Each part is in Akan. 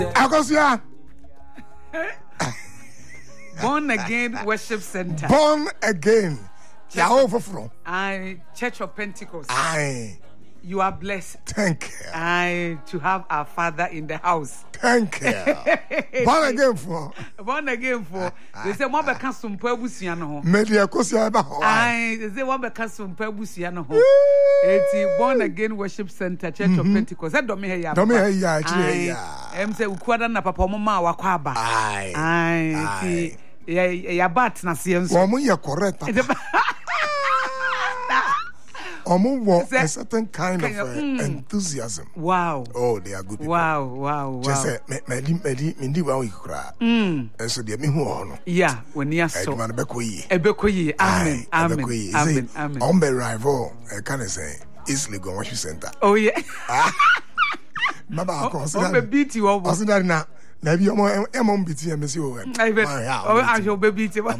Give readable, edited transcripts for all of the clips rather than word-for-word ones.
Akosia. Born Again Worship Center. Born Again. From. Church of Pentecost. Aye. You are blessed. Thank you. To have our Father in the house. Thank you. Born again for. Born again for. They say one become some pebusia no. Media kosia ba ho. They say one become some pebusia no. It's Born Again Worship Center, Church of Pentecost. That don't me here. Don't me here actually. Em say ukwada na papa mama wakwaba. Aye. Ya bat na sienso. Woman you correct. A certain kind of enthusiasm. Wow. Oh, they are good people. Wow. Just say, me wa we kura. And so they me who ono. Yeah, when you saw. Ebekoyi. Amen. On the rival, can I say, East Legon Worship Center. Oh yeah. Mama, consider beat you over. Consider now. Maybe you're more BT and Monsieur. I shall be beat you.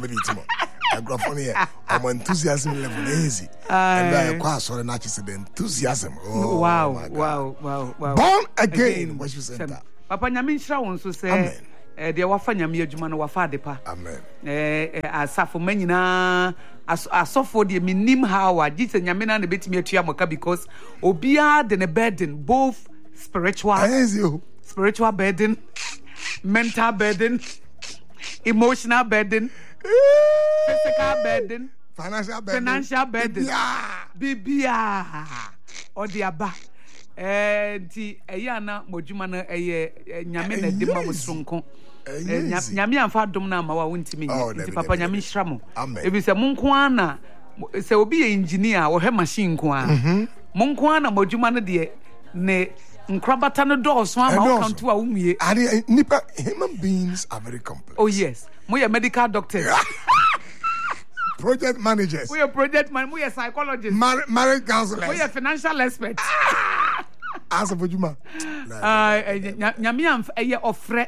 I'm enthusiasm level easy. And I quite sorry not to say the enthusiasm. Oh, wow. Born Again Worship Center. Papa Nyamin Shra won so say amen. They wafa nyame adwuma no wafa adepa. Amen. Asafo manyina asofo de minim how agite nyame na betimi atua moka because obia de ne burden both spiritual burden, mental burden, emotional burden, physical burden, financial burden, bibia or the aba. Ti eyana modwuma na eye nyame na de ma musronko. Nyame amfa dom na ma wa wontimi nti papa nyame hira mo. Ebi se monko ana se obi ye engineer wo he machine ko a. Monko ana modwuma no de ne nkrabata no doors ma count to a umie. Human beings are very complex. Oh yes. We are medical doctors. Project managers. We are we are psychologists. Marriage counselors. We are financial experts. Answer for Juma. Nyame am eye ofre.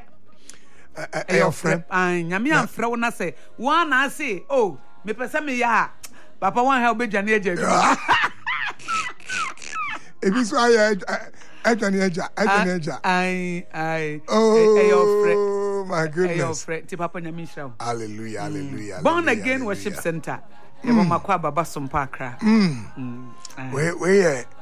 Nyame am frɛ wo na sɛ one na say oh me pese me ya papa wan help be dwane agya. Ebi so aye dwane agya. Oh my goodness. Ti papa nyame hira. Hallelujah. Born Again Worship Center. Yebo makwa baba sompa akra. We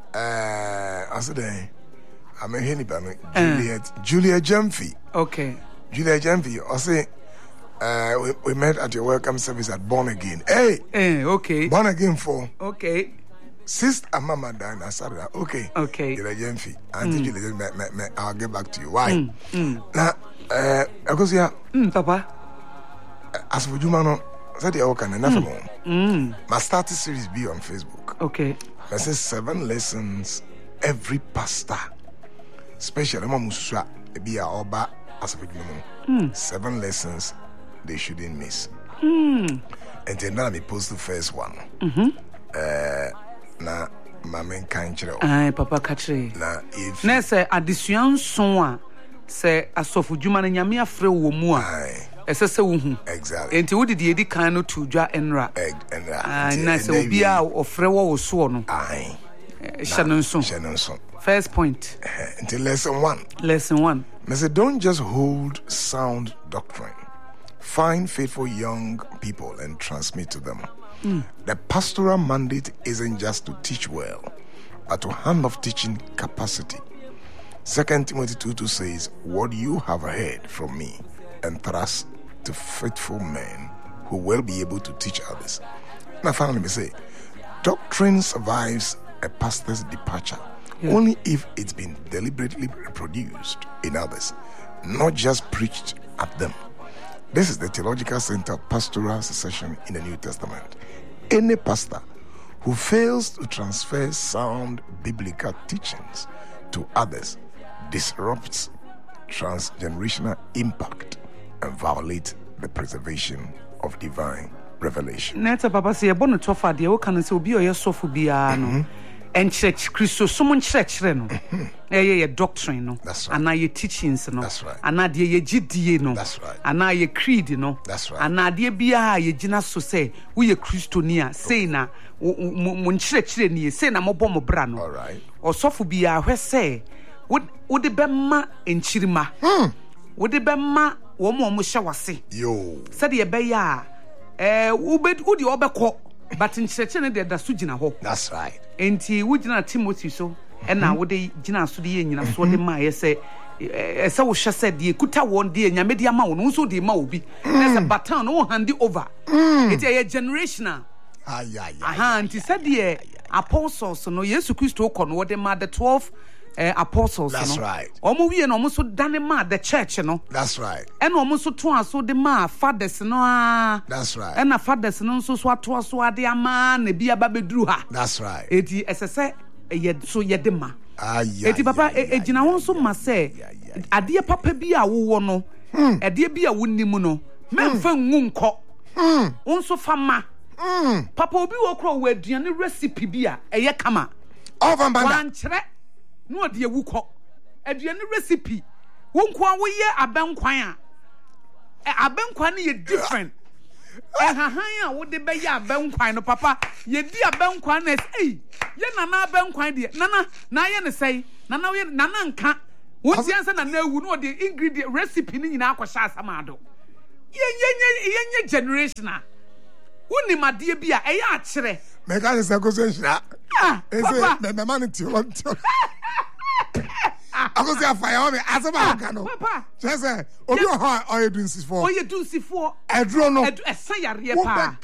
asede I'm here Julia Jemfi. Okay. Julia Jemfi, I say we met at your welcome service at Born Again. Hey, okay. Born Again for. Okay. Sister and Mama Diana Sarah. Okay. Julia Jemfi. Auntie Julia, I'll get back to you. Why? Now, because Papa. As for Jumano, said the can enough more. My started series be on Facebook. Okay. I say 7 lessons every pastor, especially Mamusha, be a oba as a 7 lessons they shouldn't miss. And then I post the first one. Na mamen kanchiro. Papa kachire. Na if na say addition so a say asofu dwuma na nyame afre wo mu a esese wo hu. Exactly. Enti wo de edi kan no to dwa enra. Na say obi a ofre wo so no. Shannon. First point. Until lesson 1. Lesson 1. I say, don't just hold sound doctrine. Find faithful young people and transmit to them. The pastoral mandate isn't just to teach well, but to hand off teaching capacity. 2 Timothy 2:2 says, what you have heard from me, entrust to faithful men who will be able to teach others. Now finally, me say, doctrine survives a pastor's departure only if it's been deliberately reproduced in others, not just preached at them. This is the theological center of pastoral succession in the New Testament. Any pastor who fails to transfer sound biblical teachings to others disrupts transgenerational impact and violates the preservation of divine revelation. Neta papa say ebo no tofa de wo kan say obi oyesofo bia no and church Christo so church no ye doctrine no ana ye teachings no ana de ye gidie no ana ye creed no ana de bia ye gina so say wo ye Christonia say na mo church ni say na mo bɔ mo bra no all right osofo bia hwe say Would the bema in Chirima? Would the bema woman shawasi? Yo. Said the beya. Would you obeko? But in Chechene, the Sujina ho. That's right. And he would not Timothy so. And now would they Jina Sudi and you so the Maya say. So she said, "The kuta one day, and media mound, also the maubi. There's a baton, all handy over. It's a generational. And he said, the apostles, so no, yes, Christo con what they mad the 12 apostles. That's right. Almost and almost so done mad the church, you know. That's right. And almost so twice so the ma fathers, no. That's right. And a fathers, no, so what was what the man, be a baby drew her. That's right. It is, as I say, yet so yet the ma. Eti papa ejina won so ma say ade papa bi a wo no ade bi a wonnim no memfa ngu nko won so fama papa obi wo kro wo aduane recipe bi a eye kama over banda wan kire no ade ewu kọ aduane recipe won ko wo ye abenkwan a abenkwan ye different hahan a wo de be ye abenkwan no papa ye di abenkwan na eh ye nana abenkwan de nana na ye ne sei nana ye nana nka wo ti ansa na ewu no de ingredient recipe ni nyina akwhya asamado ye generation a woni made bi a eye a kire me ka se ko se hira papa me man ti won ti ako se afaya o me asaba ka no papa say obi o ha o yedun edro no esa yare pa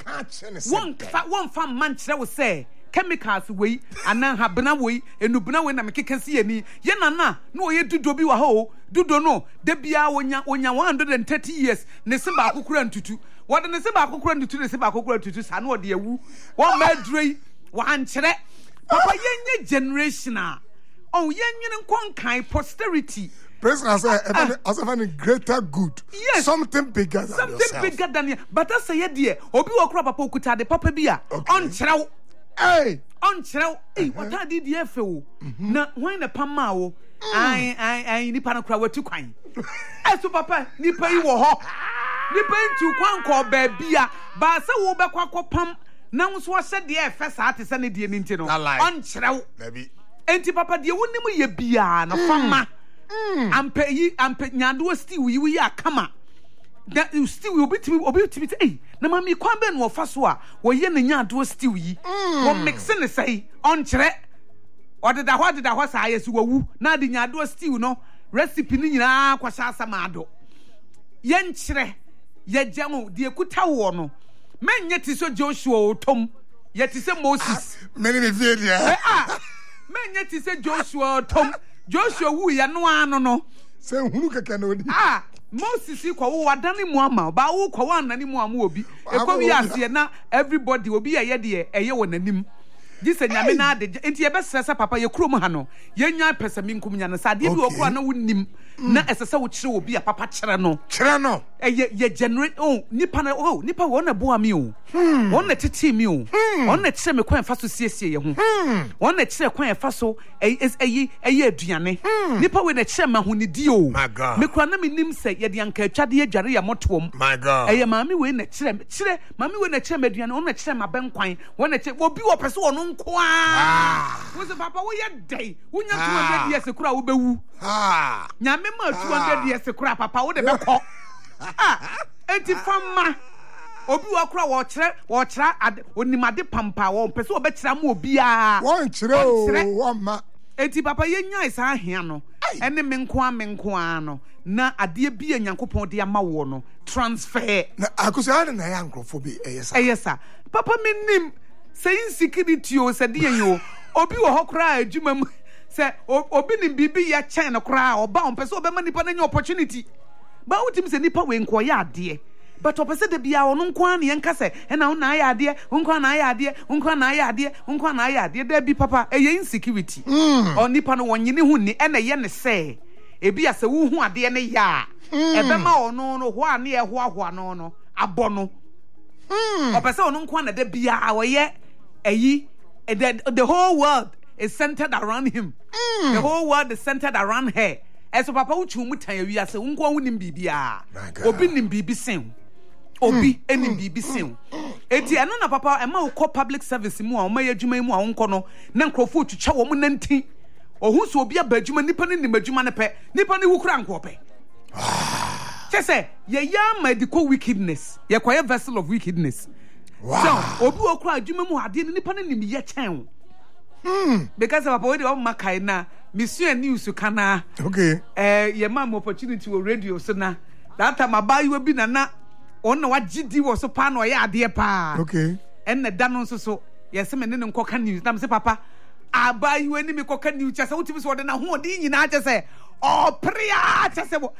won fa man kire wo say chemicals we anan habena we enubena we na mekeka si ani ye nana na o ye dudo bi wa ho dudo no de bia wonya 130 years ne se ba akokura ntutu wode ne se ba akokura ntutu ne se ba akokura ntutu sa na ode awu won ma drei wan kire papa yenye generation a oh yenwene nkonkan posterity President said, "As a greater good, yes, something bigger than something yourself. Bigger than you." But that's a dear. Obi okra papa okuta de papa bia on chrew. Hey, on chrew. Hey, what I did the FO. Na when the pama wo, I nipa no kra watu kwan. Eh so papa, nipa yi wo ho. Nipa ntu kwan ko ba bia. Ba se wo be kwakọ pam. Na nso wo se de efe sa ate se ne de ni ntino. On chrew. Nabi. Enti papa de wonim ye bia na fama. Ampe nyado stew yi akama that stew obi timi eh na mami kwan be no ofa so a wo ye ne nyado stew yi wo mix ne sei on kire odeda ho sa yesu wawu na de nyado stew no recipe ni nyina kwasha asamado ye nkire ye jamu de ekuta wo no menye ti so Joshua otom ye ti se Moses many me fear there menye ti se Joshua otom Joshua wu ya no ano no se hunu keke no di Moses ko wo wadane mu ama ba wo ko wanani mu ama obi ekobi ase na everybody obi ye de eye wonanim gise nyame na ade enti ye besresa papa ye krom ha no ye nya pesami nkum nya no sade bi okro na wonim na esese wo kire obi a papa kire no ye generate nipa wo na bo ami o won na tete mi o won na kire me kwan fa so siesie ye ho won na kire kwan fa so eyi aduane nipa we na kire ma ho ni di o me kura na me nim se ye de anka atwade ye dware ya motom my god maami we na kire maami we na kire maduane won na kire ma benkwan won na kire obi wo pese wo no nko wo se papa wo ye dai wo nya 200 years kura wo bewu nyame ma 200 years kura papa wo de be ko enti fama obi wo kura wo kire onimade pampa wo pese wo be kira ma obi a won kire o wo ma enti papa ye nya isa ahia no ene me nko no na ade bi Nyankopɔn de ama wo no transfer na akusa na ya nkrofo bi eyesa papa menim say insecurity o say de yen obi wo hokra adwuma mu say obi nim bibi ya chen no kra oba on pese obema nipa na nya opportunity ba wotim say nipa we nko ya ade but opese de bia ono nko an ye nka say na una ya ade nko na ya ade nko na ya ade nko na ya ade da bi papa eye insecurity on nipa no wonyene hu ni na ye ne say ebi ase wo hu ade ne ya ebema ono no ho ane ye ho no abono opese ono nko na da bia wo ye the whole world is centered around him. The whole world is centered around her. And so papa uchu mutan ya wi ase unko wunim bibia. Obi nim bibi sen. Obi enim bibi sen. Eti eno na papa ema wo public service mu a wo ma yadwuma mu a wonko no na nkrofo twitwa wo mu nantin. Ohun so obi abadwuma nipa ne nimadwuma ne pe. Nipa ne hukura nko pe. Say ye medical wickedness. Ye kwaye vessel of wickedness. Wow. So obi okura adwuma mu ade ne nipa ne nim ye chen. Because papa we dey o makai na mission news kana. Okay. Ye mam opportunity on radio so na that time abayi bi na on na wagidi wo so pa na oya ade pa. Okay. En na da no so yes me ne nkoka news na me say papa abayi we ni me koka news chese wotimi so de na ho de nyina chese o pria chese wo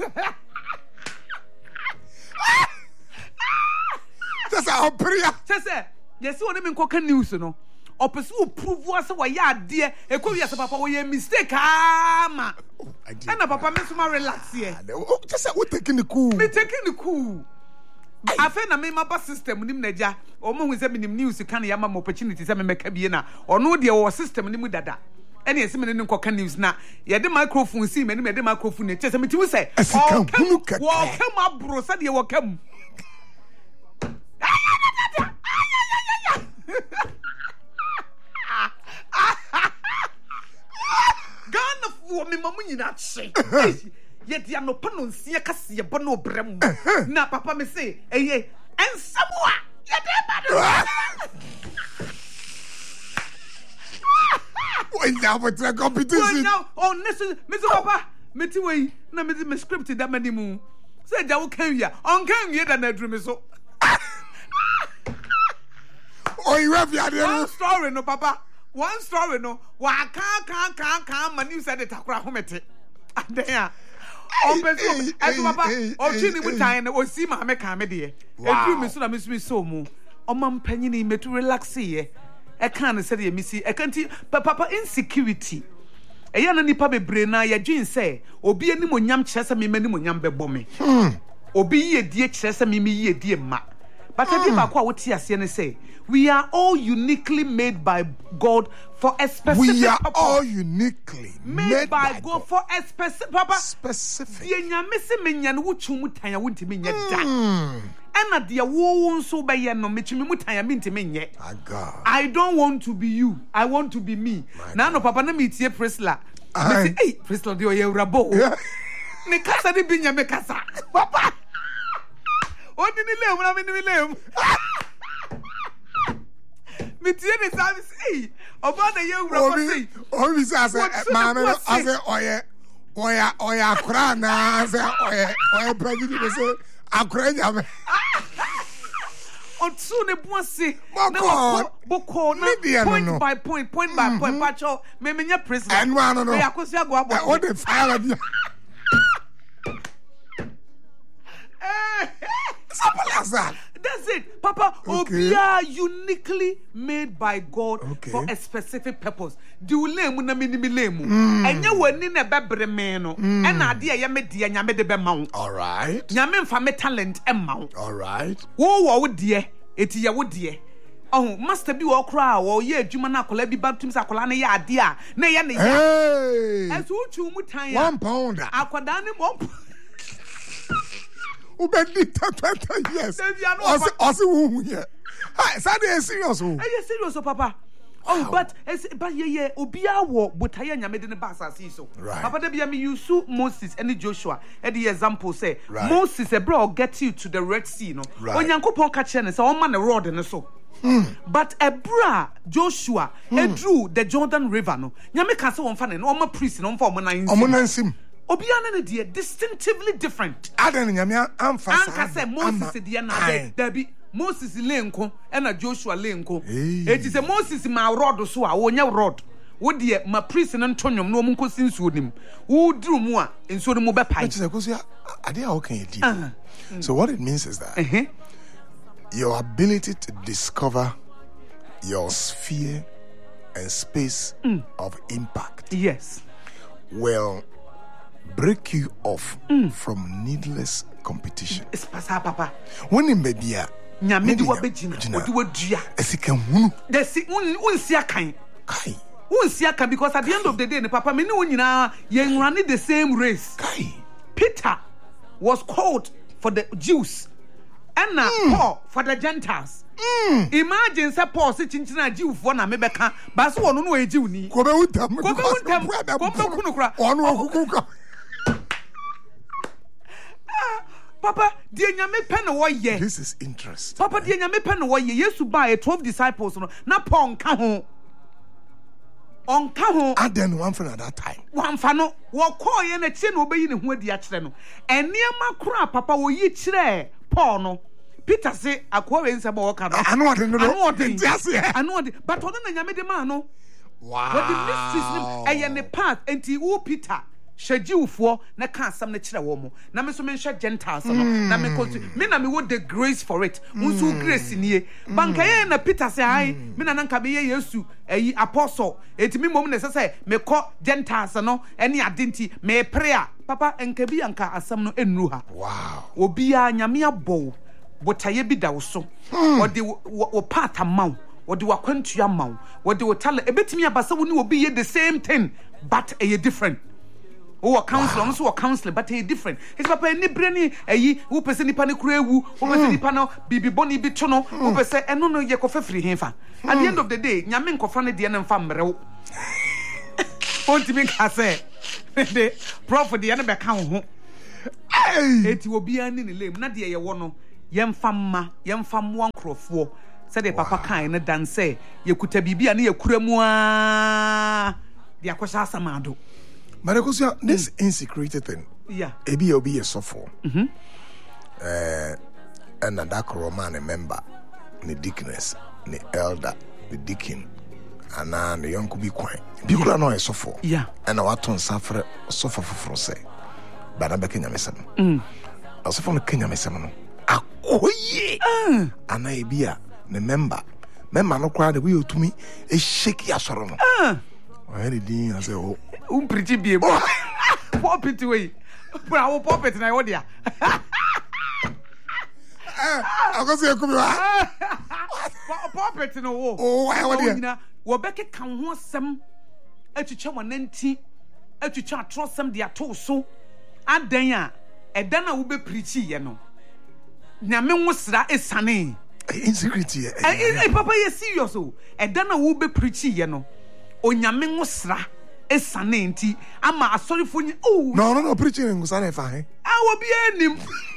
chese o pria chese yes woni me nkoka news no opesu prove us wa ya ade e ko wiase papa wo ye mistake ama na papa me so ma relax here chese we taking the cool me taking the cool afa na me maba system nim naja o mo hu se minim news kan ya ma opportunity se me meka bie na ono de wo system nim dada ene ese me ne nkoka news na ye de microphone si me ne de microphone ne chese me ti wo se wo kam abro se de wo kam Gana fu me mamu nyina che ye dia no pano nsia kase ye bono brem na papa me say eye ensamoa ye de ba do when you have a competition oh listen me say papa me ti we na me me script da mani mu say ja wo kan wi on kan wi da na aduru me so oh you have your one story no papa one story no wa kan mani said it akura homete adan Opeso, papa, o chini mutan o si ma me ka me de. Edru me so na me so mu. O man panyini me to relax here. E kan say de me si. E kan ti papa insecurity. E ya na nipa bebre na ya dwen say obi ani monyam kyerese me mani monyam bebo me. Obi ye die kyerese me ye die ma. But e be ba kwa wo ti ase ne say we are all uniquely made by God for a specific purpose. We are all uniquely made by God for a specific purpose. Specific. The nyamese menya no wuchu mutanya wuntimi nya da. Ena de wo nso be ye no metumi mutanya mentimi nye. I don't want to be you. I want to be me. Na no papa na metie Priscilla. Me say, "Hey, Priscilla de oyewrabo." Me kasa de binya me kasa. Papa. Odi ni lem na me ni lem. Me tie the service about the year say oh we say man I say oya kra na say oya president say akra nya me Otsu ne buase na boko na point by point pacho me menya president no me akosi ago abo o de fire bi That's it, Papa. Okay. We are uniquely made by God for a specific purpose. Do lemu na minimi lemu. Enye wani na bebre me no. Ena ade ya me de nyame de be ma wo. All right. Nyame mfa me talent emma wo. All right. Wo de eti ye wo de. Oh, master bi wo kra wo ye adwuma na akola bi batum sa akola na ye ade a na ye ne ya. Esu uchu mu tan ya. 1 pound. Akoda ne mo. Ubedi 20 years. Also who here. Hi, Sunday is serious. Yes, serious, Papa. Oh, but yeah, Obia wo botaya nyame de ne basasi so. Papa de bia me use Moses and Joshua. And the example say Moses bro get you to the Red Sea no. Onyankopon ka kire ne say o ma ne rod ne so. But bra Joshua drew the Jordan River no. Nyame ka say won fa ne no ma priest no fa omonansim. Obiana ne de distinctively different. Adan nyame amfa anka say Moses de na there be Moses lenko and Joshua lenko. It is a Moses ma rod so a wonya rod. Wo de ma priest no ntonyom no mo nkosi nsuo nim. Wo duru mu a nsuo no mo be pai. So what it means is that your ability to discover your sphere and space of impact will break you off from needless competition. It's pasa papa. When in media, nyame di wabegina, odi wadua. Esika hunu. The si unsia kan. Kai. Unsia kan because at the end of the day, ne papa me ne wonyina ye running the same race. Kai. Peter was called for the Jews and Paul for the Gentiles. Imagine say Paul say chinchina Jew for na mebeka but so no no e Jew ni ko be utam Papa die nyame pe no wo ye. This is interesting. Papa die nyame pe no wo ye. Yesu ba 12 disciples no na Paul nka ho and then one friend at that time one fa no wo call ye na tie no obeyi ne ho adi a kire no eniema kura papa wo yi kire Paul no Peter say akwa we nsema wo ka no anu ode no anu ode but ono na nyame de ma no wow what the mysteries eye ne path enti wo Peter Shajiufo na ka asam na kire wo mo na me so me hwe Gentiles no na me me na me wo the grace for it unso grace nie banka ye na Peter say ai me na nka be ye Yesu ayi apostle enti me mom na say me ko Gentiles no ene adenti me prayer papa enka bi anka asam no enru ha wow obi a nyame abo botaye bi da wo so odi wo part amaw odi wakwantu amaw odi wo tale ebetimi abasa wo ni obi ye the same thing but a different. Oh, counselor, also a counselor, but a different. His papa any brainy, a ye who person the panic who person the panel, bibi bonny bitono, who person, and no ye coffee free him. At the end of the day, Yamin confronted the end family. Want to make us say, the prophet the enemy account. It will be an in the lame, not the one, young fam one crow for. Said the papa kind and dance say, you could be a near Kuremua, the Akosha Samado. Maracusia, this insecurity thing. Yeah. Ebi obi a suffer. And a dark Roman member, the deaconess, the elder, the deacon, and the young could be quiet. People are not a suffer. Yeah. And I want to suffer for say. But I'm back in Yamisam. I suffer from Kenya Messamano. A quiet. And I be a member. Member no cry the wheel to me, a shaky asorono. I say, oh. Pretty be pop it away. But I will pop it in Iodia. I'm going to say, pop it in a wall. Oh, I want Wabeka can want some at your chairman empty at your chat trust some dear toe so. And then a dana will be preachy, you know. Namin was that is sunny. Insecurity. Papa, you serious. A dana will be preachy, you know. Onyamin was esanenti ama sorry for you. Oh no preaching in Gusane fine. I will be him.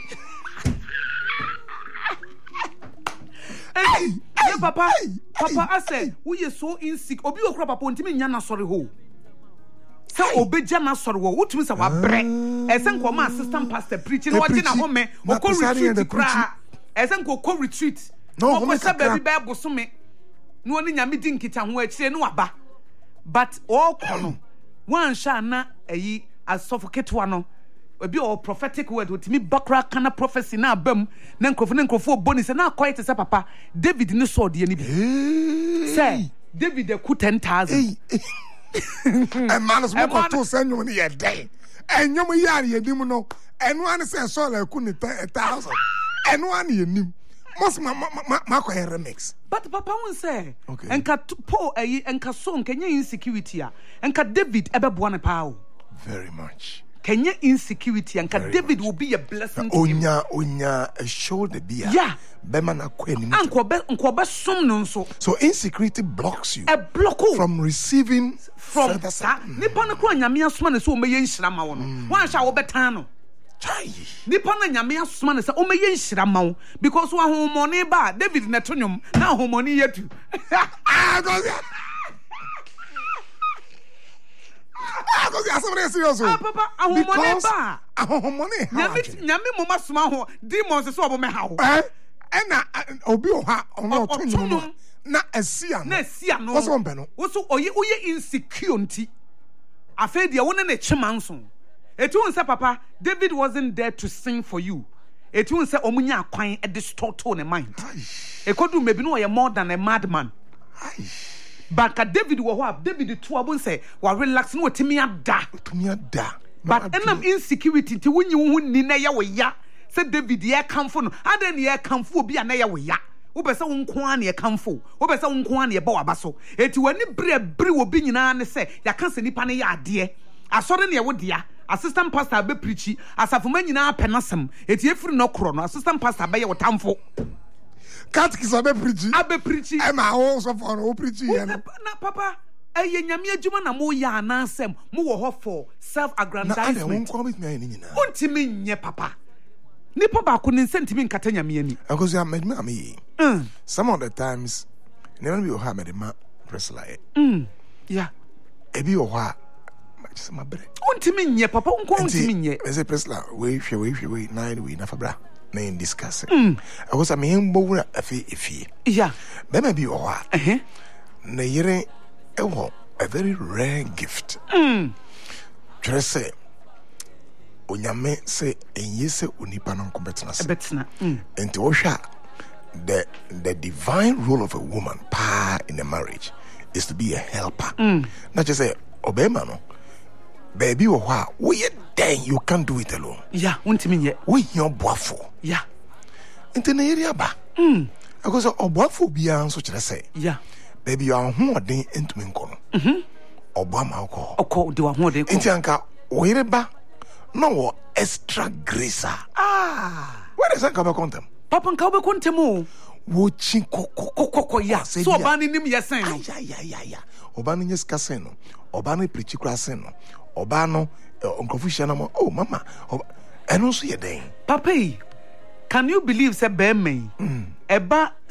Hey, papa I say we are so insecure. Obi okra papa ntimi nya na sorry ho. Say obeja na sorry ho. What means our bre. Esen ko ma assistant pastor preaching what na home. Oko retreat kra. Esen ko retreat. No, ko say baby bible so me. No ni nyame di nkita ho akire no aba. But all kono one shana as suffocate one be all prophetic word with me bakra kana prophecy na bam na nkrofo bonus na quite say papa David ni so de ni bi say David de ku 10,000 and man so ko to sanyo ni ye den enyom yare ye dim no enu an say so la ku ni 1,000 enu an ye nim most ma remix. But papa won say enka Paul enka so kenya insecurity a enka David ebeboa pa. Very much. Kenya insecurity enka David will be a blessing to him. Onya a shoulder beer. Yeah. Bema na kwani. Anko be som no so. So insecurity blocks you. A block from receiving from that. Nipa na kwa nyame asoma ne so o meye nhira ma wo no. Wan sha wo betan no. Chai. Nipa na nyame asoma ne se o meye nhira ma wo because wa homoni ba David na tonyom na homoni yetu. Serious. Papa, ahomoni ba. Ahomoni. Nyame moma soma ho demons so obo me ha ho. Ena obi o ha ono tonyom na asia no. What's on beno? Woso oye insecure nti. Afa dia wona na chema nso. Etu nse papa, David wasn't there to sing for you. Etu nse omunya akwan e distort on the mind. Ekodu maybe no you more than a madman. But David wo ho, David to abun say, wa relax no timi ada. But enam insecurity ti wunyi hu ni na ya wo ya. Say David ye kamfo no. Aden ye kamfo obi na ya wo ya. Wo be say wo nko an ye kamfo. Wo be say wo nko an ye ba waba so. Eti wani bre obi nyina ne say, ya kan se nipa ne ya ade. Asore ne ye wo dia. assistant pastor be preachy asafo manyina penasem eti efiri no kro no assistant pastor be ye wotamfo catechism abe preachy e ma ho so for o preachy ye no na papa eye nyame adwuma na mo ya anasem mo wo ho for self aggrandizement na ade won ko mit me ni nyina untimi nye papa nipa ba ko ne sentimi nkata nyame ani because I made me some of the times never be o ha me the ma press like yeah ebi o ha just my bread untimi nye papa unko untimi nye ese press like we nine we na fabra na in discuss because I mean bo wura afi yeah be ma bi o ha na yere a very rare gift just say onyame say enye se onipa no kompetena se betena enti wo hwa the divine role of a woman in a marriage is to be a helper. Not just say obema no baby wo ha wo ye den you can't do it alone. Yeah, untimi ye. Wo your boafo. Yeah. Enti na area ba. Because oboafo bia nso kire say. Yeah. Baby you are hoden entumi nko no. Obama ko. Oko de wa hoden ko. Enti anka wo yere ba no wo extra grace. Where is that come contem? Papa nka obe kontemu. Wo chi kokoko ya. So oba ni nim yesen no. Ya. Oba no nyes kasen no. Oba no preach krasen no. Oba no onkofu hia na mo. Oh mama. Eno so ye den. Papa, can you believe say be me? Eba